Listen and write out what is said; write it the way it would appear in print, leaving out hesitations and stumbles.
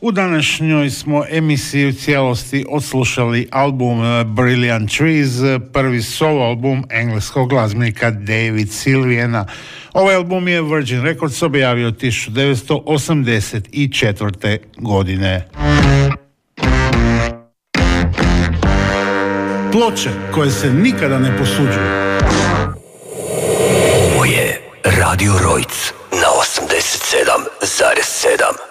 U današnjoj smo emisiji u cijelosti odslušali album Brilliant Trees, prvi solo album engleskog glazbenika David Sylviana. Ovaj album je Virgin Records objavio 1984. godine. Ploče koje se nikada ne posuđuju. Ovo je Radio Rojc na 87,7.